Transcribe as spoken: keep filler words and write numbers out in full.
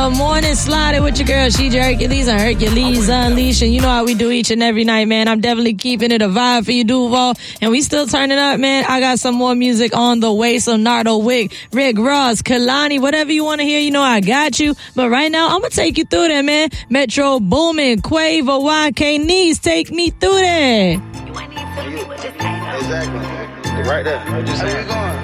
the morning slotted with your girl, She Hercules and Hercules Unleashed. And you know how we do each and every night, man. I'm definitely keeping it a vibe for you, Duval. And we still turning up, man. I got some more music on the way. So Nardo Wick, Rick Ross, Kalani, whatever you want to hear, you know I got you. But right now, I'm going to take you through that, man. Metro Boomin, Quavo, Y K Needs, take me through that. Exactly. Right there. Just